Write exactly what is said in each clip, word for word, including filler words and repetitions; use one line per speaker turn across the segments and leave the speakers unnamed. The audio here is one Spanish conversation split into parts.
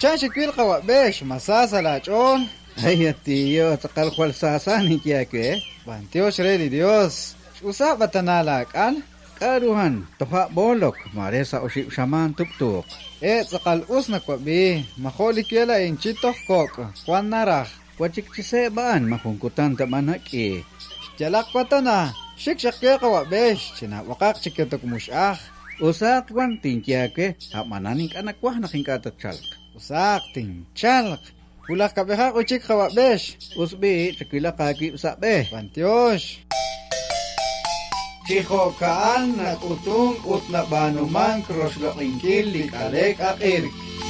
Chanchiquil Kawabesh, Masasa la chon. Ay, tío, takal cual sasani kia que. Bantios rey Dios. Usa batanala kan. Karuhan, toha bolok, maresa oship shaman tuktuk. E takal usna kwabi, maholi kiela in chitok kok, kwan narah, kwachik chisebaan, mahungkutan tamanaki. Jalak patana, shik shakya kawabesh, china wakak chikitok mushah. Usak kwan tinkyake, hamananing anakwah nakingkatak chalk. Usak ting chalk. Ulak kabeha uchik kawabesh, usbi chakila kaki usabe. Bantios. Chico kaan na kutung ut na banuman cross lo kingkil likalek akir.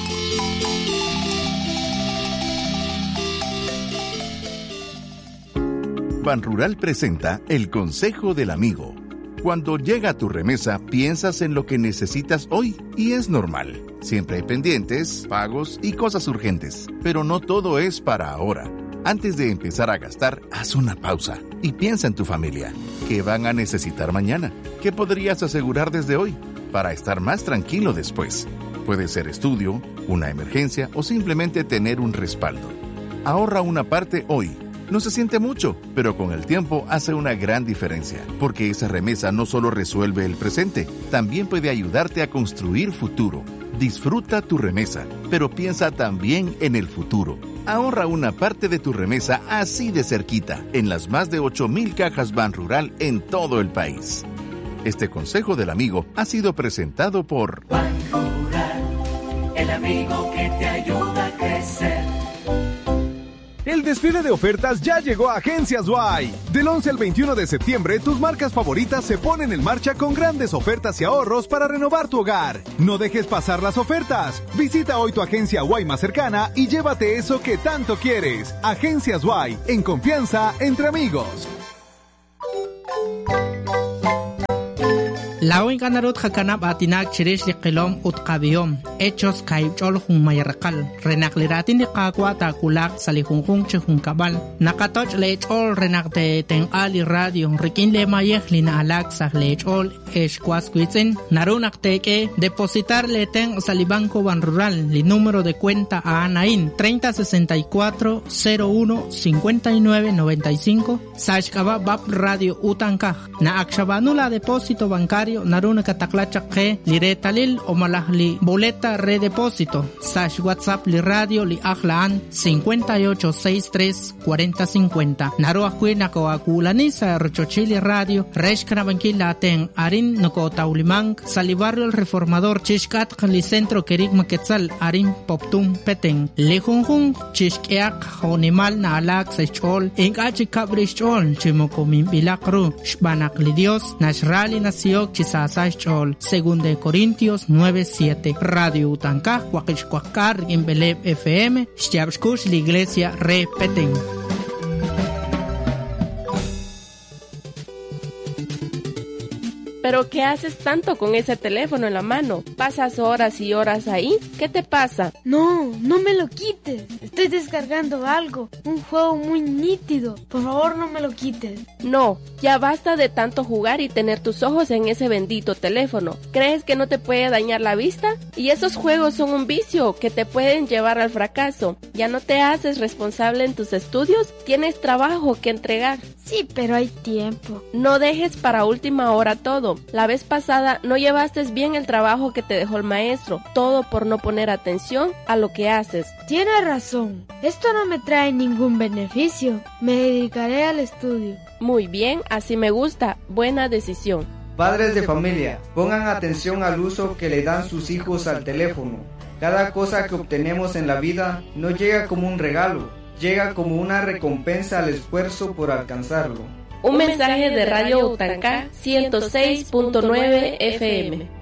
Banrural presenta el consejo del amigo. Cuando llega tu remesa, piensas en lo que necesitas hoy y es normal. Siempre hay pendientes, pagos y cosas urgentes, pero no todo es para ahora. Antes de empezar a gastar, haz una pausa y piensa en tu familia. ¿Qué van a necesitar mañana? ¿Qué podrías asegurar desde hoy para estar más tranquilo después? Puede ser estudio, una emergencia o simplemente tener un respaldo. Ahorra una parte hoy. No se siente mucho, pero con el tiempo hace una gran diferencia, porque esa remesa no solo resuelve el presente, también puede ayudarte a construir futuro. Disfruta tu remesa, pero piensa también en el futuro. Ahorra una parte de tu remesa así de cerquita, en las más de ocho mil cajas Banrural en todo el país. Este consejo del amigo ha sido presentado por
Banrural, el amigo que te ayuda a crecer.
El desfile de ofertas ya llegó a Agencias Y. Del once al veintiuno de septiembre, tus marcas favoritas se ponen en marcha con grandes ofertas y ahorros para renovar tu hogar. No dejes pasar las ofertas. Visita hoy tu agencia Y más cercana y llévate eso que tanto quieres. Agencias Y, en confianza entre amigos.
Lawin kanarut hakanap atinak chirish liqilom utqabiyom hechos kaychol hun mayarqal renakliratin liqaqwa takulak salihunjun chehun kabal nakatoch lechol renakte tenqali radio rikin le mayeh lina alak sah lechol eshkwasquitzen narunakteke depositar le ten salibanco Banrural li número de cuenta a Anain treinta sesenta y cuatro cero uno cincuenta y nueve noventa y cinco sashkaba bab radio utankaj na akshabanula depósito bancario naruna kataklachaqe li retalil o malahli boleta redepósito sash WhatsApp li radio li ahlaan cincuenta y ocho sesenta y tres cuarenta cincuenta naru akwina ko akulani sa rochochili radio reshkana bankila ten arin noko taulimang salibarrio el reformador chishkat li centro kerik maketzal arin poptum peten lejunjun chishkeak honimal na alak sechol engachi kabrichol chimokomim bilakru shbanak li dios nashrali nasiok chisasach chol según de Corintios nueve siete radio utankaj huaquichcuascar en Beleb F M Xyabshkush la iglesia repeten.
¿Pero qué haces tanto con ese teléfono en la mano? ¿Pasas horas y horas ahí? ¿Qué te pasa?
No, no me lo quites. Estoy descargando algo, un juego muy nítido. Por favor, no me lo quites.
No, ya basta de tanto jugar y tener tus ojos en ese bendito teléfono. ¿Crees que no te puede dañar la vista? Y esos juegos son un vicio que te pueden llevar al fracaso. ¿Ya no te haces responsable en tus estudios? ¿Tienes trabajo que entregar?
Sí, pero hay tiempo.
No dejes para última hora todo. La vez pasada no llevaste bien el trabajo que te dejó el maestro, todo por no poner atención a lo que haces.
Tienes razón, esto no me trae ningún beneficio, me dedicaré al estudio.
Muy bien, así me gusta, buena decisión.
Padres de familia, pongan atención al uso que le dan sus hijos al teléfono. Cada cosa que obtenemos en la vida no llega como un regalo, llega como una recompensa al esfuerzo por alcanzarlo.
Un mensaje de Radio Utancá ciento seis punto nueve F M.